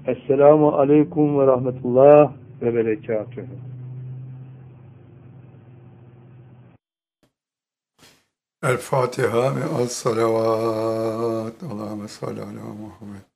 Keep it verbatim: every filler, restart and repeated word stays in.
Esselamu aleyküm ve rahmetullah ve berekatühü. El Fatiha ve as salavat. Allahümme salli ala Muhammed.